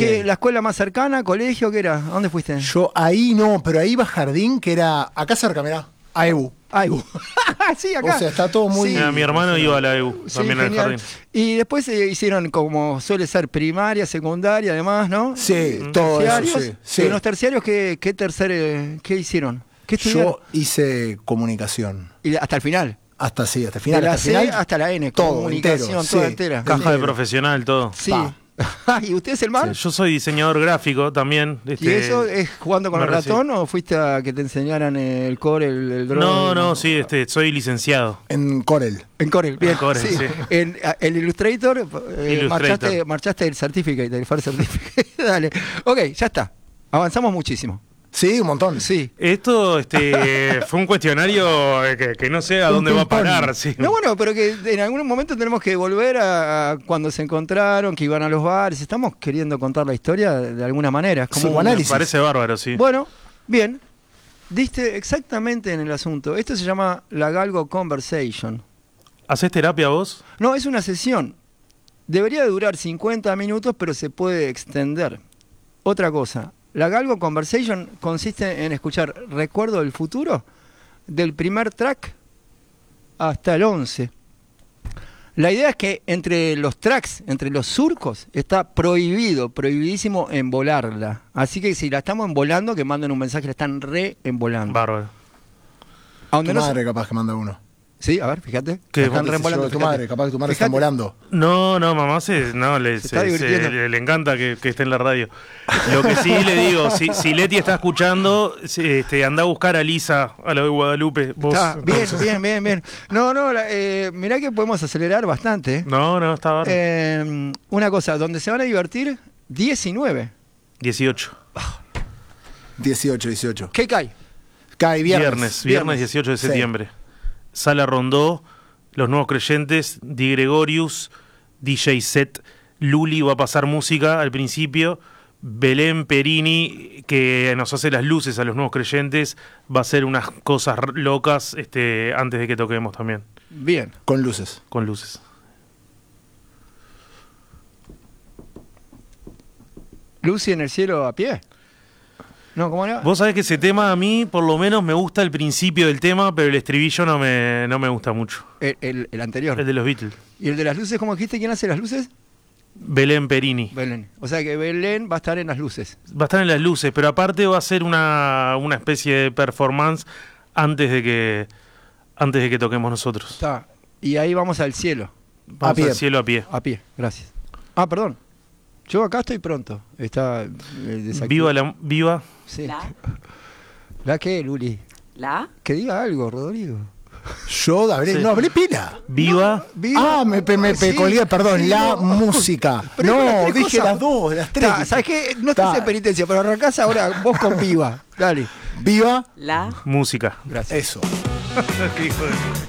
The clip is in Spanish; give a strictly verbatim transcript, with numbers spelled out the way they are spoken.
¿Qué, la escuela más cercana, colegio, qué era? ¿A dónde fuiste? Yo ahí no, pero ahí iba Jardín, que era acá cerca, mirá, a E U. A E U. Sí, acá. O sea, está todo muy... Sí. Mira, mi hermano iba a la E U, Sí, también al genial. jardín. Y después eh, hicieron como suele ser primaria, secundaria, además, ¿no? Sí, todo eso, Terciarios. sí. sí. ¿Y en los terciarios qué, qué tercer, eh, qué hicieron? ¿Qué estudiaron? Yo hice comunicación. Y hasta el final. Hasta sí, hasta el final. De la hasta C el final, hasta la N, todo, comunicación, entero, toda sí. entera. Caja de Entero. profesional, todo. Sí. Pa. ¿Y usted es el mar? Sí, yo soy diseñador gráfico también. ¿Y este, eso es jugando con me el ratón recibí. o fuiste a que te enseñaran el core, el, el drone? No, no, sí, este, soy licenciado. En Corel. En Corel, bien. En Corel, sí. En a- el Illustrator, eh, Illustrator. Marchaste, marchaste el certificate, el First Certificate. Dale. Ok, ya está. Avanzamos muchísimo. Sí, un montón. Sí. Esto este, fue un cuestionario que, que no sé a Un dónde va a ping-pong. parar. Sí. No, bueno, pero que en algún momento tenemos que volver a, a cuando se encontraron, que iban a los bares. Estamos queriendo contar la historia de, de alguna manera. Es como Sí, un- Me análisis. parece bárbaro, sí. Bueno, bien. Diste exactamente en el asunto. Esto se llama la Galgo Conversation. ¿Hacés terapia vos? No, es una sesión. Debería de durar cincuenta minutos, pero se puede extender. Otra cosa, la Galgo Conversation consiste en escuchar Recuerdo del Futuro del primer track hasta el once. La idea es que entre los tracks, entre los surcos, está prohibido, prohibidísimo embolarla. Así que si la estamos embolando, que manden un mensaje, la están re embolando. Bárbaro. ¿A dónde Tu no se- madre capaz que manda uno. Sí, a ver, fíjate. ¿Qué? La están ¿Qué re Qué sé yo, embolando, tu fíjate. madre, capaz que tu madre Fíjate. está volando. No, no, mamá se, no, le, Se está se- divirtiendo. se- le, le encanta que, que esté en la radio. Lo que sí le digo, si, si Leti está escuchando, si, este, anda a buscar a Lisa, a la de Guadalupe. Vos. Está, bien, bien, bien, bien. No, no, la- eh, mirá que podemos acelerar bastante. ¿eh? No, no, está bárbaro. Eh, una cosa, donde se van a divertir, diecinueve. dieciocho. dieciocho, dieciocho. ¿Qué cae? Cae viernes. Viernes, viernes dieciocho de Sí. septiembre. Sala Rondó, Los Nuevos Creyentes, Di Gregorius, D J Set, Luli va a pasar música al principio, Belén Perini, que nos hace las luces a Los Nuevos Creyentes, va a hacer unas cosas r- locas este, antes de que toquemos también, Bien. Con luces. con luces. Lucy en el cielo a pie. No, ¿cómo era? Vos sabés que ese tema a mí, por lo menos, me gusta el principio del tema, pero el estribillo no me, no me gusta mucho. El, el- el anterior. El de los Beatles. ¿Y el de las luces, cómo dijiste? ¿Quién hace las luces? Belén Perini. Belén. O sea que Belén va a estar en las luces. Va a estar en las luces, pero aparte va a ser una, una especie de performance antes de que antes de que toquemos nosotros. Está. Y ahí vamos al cielo. Vamos A pie. al cielo a pie. A pie, gracias. Ah, perdón. Yo acá estoy pronto. Está. eh, desactiv- Viva la viva. Sí. ¿La? ¿La qué, Luli? ¿La? Que diga algo, Rodrigo. Yo hablé, Sí. no, hablé pila. Viva. Viva- Ah, me, me, me Sí, colgué, perdón, sí, la no. música. Pero es las No, tres dije cosas. las dos, las tres. Ta, ¿sabes qué? No te Ta. hace penitencia, pero arrancás ahora vos con Viva. Dale. Viva, ¿La? Música. Gracias. eso. Hijo de-